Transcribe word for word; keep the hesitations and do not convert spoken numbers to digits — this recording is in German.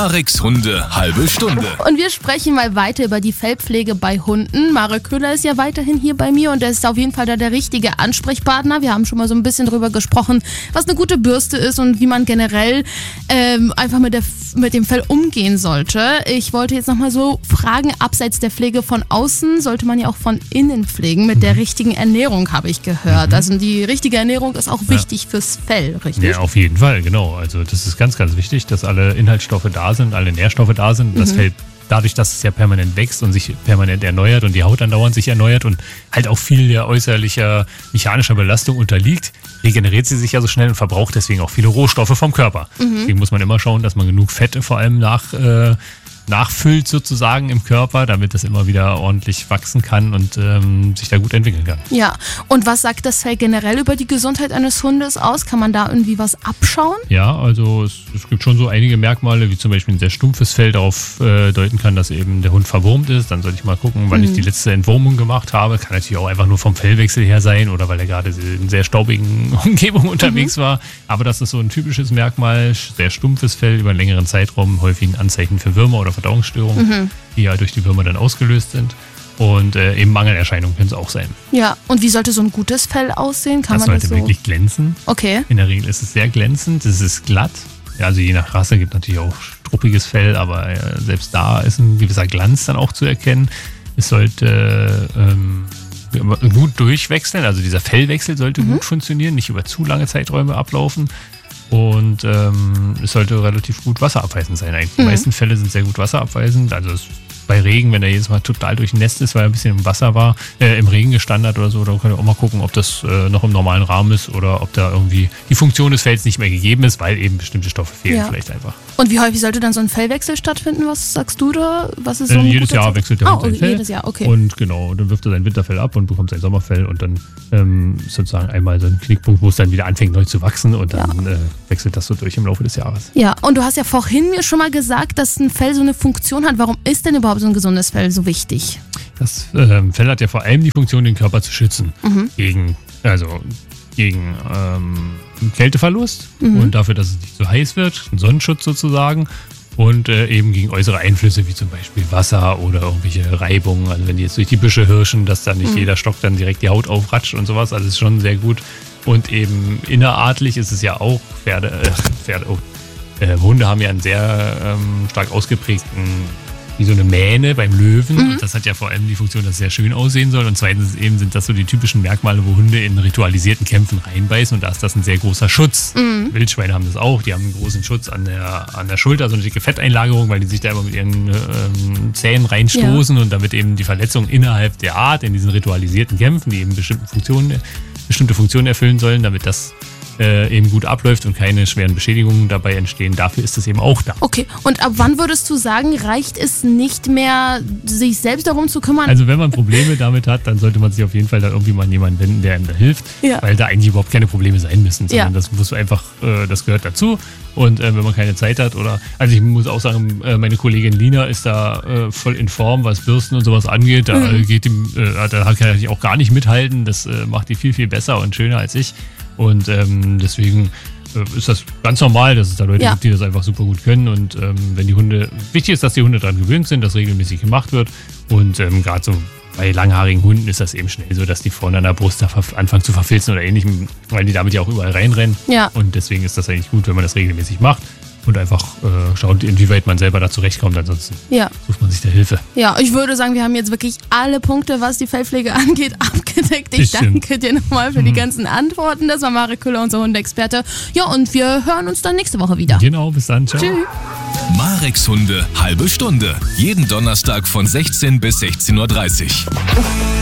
Mareks Hunde halbe Stunde. Und wir sprechen mal weiter über die Fellpflege bei Hunden. Marek Köhler ist ja weiterhin hier bei mir und er ist auf jeden Fall da der richtige Ansprechpartner. Wir haben schon mal so ein bisschen drüber gesprochen, was eine gute Bürste ist und wie man generell ähm, einfach mit, der, mit dem Fell umgehen sollte. Ich wollte jetzt nochmal so fragen, abseits der Pflege von außen sollte man ja auch von innen pflegen mit der richtigen Ernährung, habe ich gehört. Mhm. Also die richtige Ernährung ist auch wichtig ja. fürs Fell, richtig? Ja, auf jeden Fall, genau. Also das ist ganz, ganz wichtig, dass alle Inhaltsstoffe da sind, alle Nährstoffe da sind. Mhm. Das Fell, dadurch, dass es ja permanent wächst und sich permanent erneuert und die Haut andauernd sich erneuert und halt auch viel der äußerlicher mechanischer Belastung unterliegt, regeneriert sie sich ja so schnell und verbraucht deswegen auch viele Rohstoffe vom Körper. Mhm. Deswegen muss man immer schauen, dass man genug Fette vor allem nach... Äh, nachfüllt sozusagen im Körper, damit das immer wieder ordentlich wachsen kann und ähm, sich da gut entwickeln kann. Ja, und was sagt das Fell generell über die Gesundheit eines Hundes aus? Kann man da irgendwie was abschauen? Ja, also es, es gibt schon so einige Merkmale, wie zum Beispiel ein sehr stumpfes Fell darauf äh, deuten kann, dass eben der Hund verwurmt ist. Dann sollte ich mal gucken, wann mhm. ich die letzte Entwurmung gemacht habe. Kann natürlich auch einfach nur vom Fellwechsel her sein oder weil er gerade in sehr staubigen Umgebung unterwegs mhm. war. Aber das ist so ein typisches Merkmal, sehr stumpfes Fell über einen längeren Zeitraum, häufig ein Anzeichen für Würmer oder Verdauungsstörungen, mhm. die ja durch die Würmer dann ausgelöst sind. Und äh, eben Mangelerscheinungen können es auch sein. Ja, und wie sollte so ein gutes Fell aussehen? Kann das man sollte das so wirklich glänzen. Okay. In der Regel ist es sehr glänzend, es ist glatt. Ja, also je nach Rasse gibt es natürlich auch struppiges Fell, aber äh, selbst da ist ein gewisser Glanz dann auch zu erkennen. Es sollte ähm, gut durchwechseln, also dieser Fellwechsel sollte mhm. gut funktionieren, nicht über zu lange Zeiträume ablaufen. Und ähm, es sollte relativ gut wasserabweisend sein eigentlich. Die mhm. meisten Fälle sind sehr gut wasserabweisend. Also es, bei Regen, wenn er jedes Mal total durchnässt ist, weil er ein bisschen im Wasser war, äh, im Regen gestanden hat oder so, da könnt ihr auch mal gucken, ob das äh, noch im normalen Rahmen ist oder ob da irgendwie die Funktion des Fells nicht mehr gegeben ist, weil eben bestimmte Stoffe fehlen ja. vielleicht einfach. Und wie häufig sollte dann so ein Fellwechsel stattfinden? Was sagst du da? Was ist so äh, jedes Jahr Zeit? Wechselt der Hund oh, sein Fell. Jedes Jahr, okay. Und genau, dann wirft er sein Winterfell ab und bekommt sein Sommerfell und dann ähm, sozusagen einmal so ein Knickpunkt, wo es dann wieder anfängt neu zu wachsen und dann ja. äh, wechselt das so durch im Laufe des Jahres. Ja, und du hast ja vorhin mir schon mal gesagt, dass ein Fell so eine Funktion hat. Warum ist denn überhaupt so ein gesundes Fell so wichtig? Das ähm, Fell hat ja vor allem die Funktion, den Körper zu schützen mhm. gegen, also gegen ähm, Kälteverlust mhm. und dafür, dass es nicht so heiß wird, ein Sonnenschutz sozusagen. Und äh, eben gegen äußere Einflüsse, wie zum Beispiel Wasser oder irgendwelche Reibungen. Also wenn die jetzt durch die Büsche hirschen, dass dann nicht mhm. jeder Stock dann direkt die Haut aufratscht und sowas. Also das ist schon sehr gut. Und eben innerartlich ist es ja auch, Pferde, äh, Pferde oh, äh, Hunde haben ja einen sehr ähm, stark ausgeprägten, wie so eine Mähne beim Löwen. Mhm. Und das hat ja vor allem die Funktion, dass es sehr schön aussehen soll. Und zweitens eben sind das so die typischen Merkmale, wo Hunde in ritualisierten Kämpfen reinbeißen. Und da ist das ein sehr großer Schutz. Mhm. Wildschweine haben das auch. Die haben einen großen Schutz an der, an der Schulter, so eine dicke Fetteinlagerung, weil die sich da immer mit ihren ähm, Zähnen reinstoßen. Ja. Und damit eben die Verletzung innerhalb der Art in diesen ritualisierten Kämpfen, die eben bestimmte Funktionen, bestimmte Funktionen erfüllen sollen, damit das Äh, eben gut abläuft und keine schweren Beschädigungen dabei entstehen. Dafür ist es eben auch da. Okay, und ab wann würdest du sagen, reicht es nicht mehr, sich selbst darum zu kümmern? Also wenn man Probleme damit hat, dann sollte man sich auf jeden Fall da irgendwie mal an jemanden wenden, der einem da hilft, ja. weil da eigentlich überhaupt keine Probleme sein müssen, sondern ja. das muss einfach, äh, das gehört dazu. Und äh, wenn man keine Zeit hat oder, also ich muss auch sagen, äh, meine Kollegin Lina ist da äh, voll in Form, was Bürsten und sowas angeht. Da mhm. geht die, äh, da kann ich auch gar nicht mithalten. Das äh, macht die viel, viel besser und schöner als ich. Und ähm, deswegen äh, ist das ganz normal, dass es da Leute ja. gibt, die das einfach super gut können. Und ähm, wenn die Hunde, wichtig ist, dass die Hunde daran gewöhnt sind, dass regelmäßig gemacht wird. Und ähm, gerade so bei langhaarigen Hunden ist das eben schnell so, dass die vorne an der Brust da anfangen zu verfilzen oder ähnlichem, weil die damit ja auch überall reinrennen. Ja. Und deswegen ist das eigentlich gut, wenn man das regelmäßig macht. Und einfach äh, schaut, inwieweit man selber da zurechtkommt. Ansonsten ja. sucht man sich da Hilfe. Ja, ich würde sagen, wir haben jetzt wirklich alle Punkte, was die Fellpflege angeht, abgedeckt. Ich Bestimmt. danke dir nochmal für mhm. die ganzen Antworten. Das war Marek Köhler, unser Hundeexperte. Ja, und wir hören uns dann nächste Woche wieder. Genau, bis dann. Ciao. Tschüss. Mareks Hunde halbe Stunde. Jeden Donnerstag von sechzehn bis sechzehn Uhr dreißig.